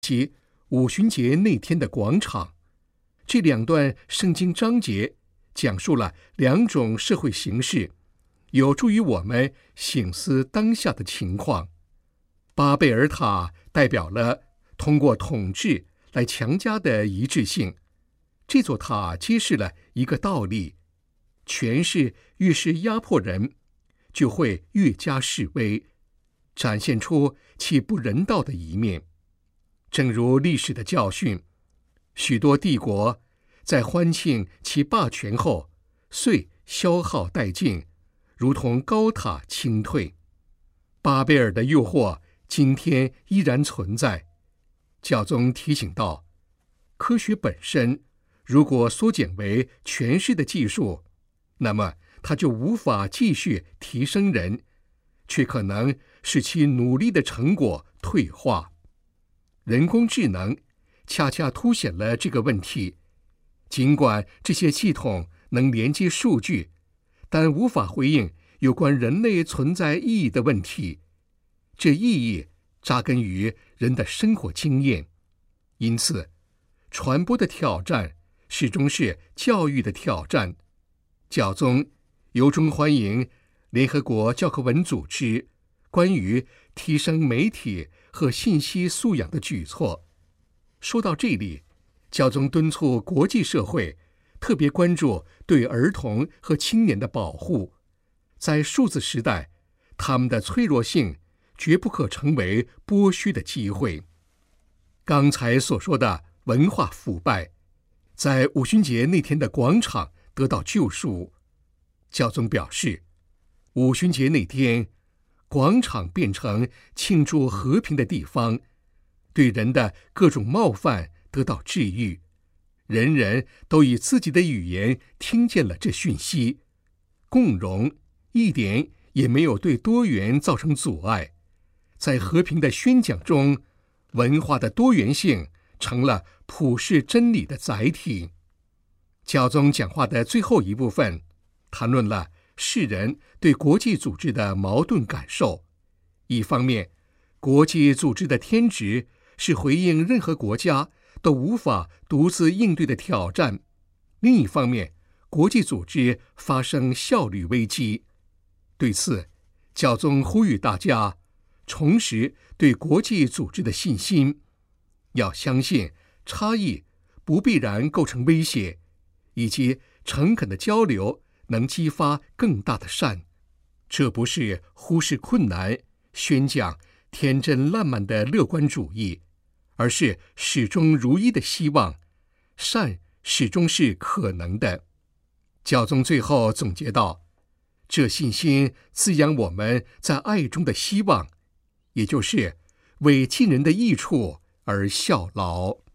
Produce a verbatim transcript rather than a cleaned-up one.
及五旬节那天的广场。这两段圣经章节讲述了两种社会形式，有助于我们省思当下的情况。巴贝尔塔代表了通过统治来强加的一致性。这座塔揭示了一个道理：权势越是压迫人，就会越加示威，展现出其不人道的一面。正如历史的教训，许多帝国在欢庆其霸权后，遂消耗殆尽，如同高塔倾退。巴贝尔的诱惑今天依然存在。教宗提醒道，科学本身如果缩减为权势的技术，那么它就无法继续提升人，却可能使其努力的成果退化。人工智能恰恰凸显了这个问题。尽管这些系统能连接数据，但无法回应有关人类存在意义的问题。这意义扎根于人的生活经验，因此传播的挑战始终是教育的挑战。教宗由衷欢迎联合国教科文组织关于提升媒体和信息素养的举措。说到这里，教宗敦促国际社会特别关注对儿童和青年的保护。在数字时代，他们的脆弱性绝不可成为剥削的机会。刚才所说的文化腐败，在五旬节那天的广场得到救赎。教宗表示，五旬节那天，广场变成庆祝和平的地方，对人的各种冒犯得到治愈，人人都以自己的语言听见了这讯息，共融一点也没有对多元造成阻碍。在和平的宣讲中，文化的多元性成了普世真理的载体。教宗讲话的最后一部分谈论了世人对国际组织的矛盾感受。一方面，国际组织的天职是回应任何国家都无法独自应对的挑战；另一方面，国际组织发生效率危机。对此，教宗呼吁大家重拾对国际组织的信心，要相信差异不必然构成威胁，以及诚恳的交流能激发更大的善。这不是忽视困难、宣讲天真烂漫的乐观主义，而是始终如一的希望，善始终是可能的。教宗最后总结道，这信心滋养我们在爱中的希望，也就是为近人的益处而效劳。